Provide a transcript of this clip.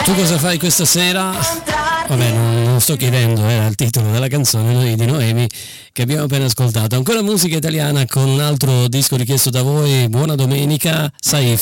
Tu cosa fai questa sera? Vabbè, non sto chiedendo, era il titolo della canzone Noi di Noemi che abbiamo appena ascoltato. Ancora musica italiana con un altro disco richiesto da voi. Buona domenica, Saif.